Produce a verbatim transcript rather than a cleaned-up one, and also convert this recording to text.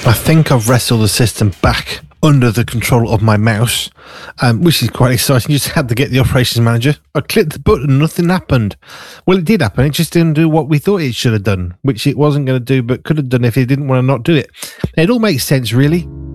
I think I've wrestled the system back under the control of my mouse, um, which is quite exciting. You just had to get the operations manager. I clicked the button, nothing happened. Well, it did happen. It just didn't do what we thought it should have done, which it wasn't going to do, but could have done if it didn't want to not do it. It all makes sense, really.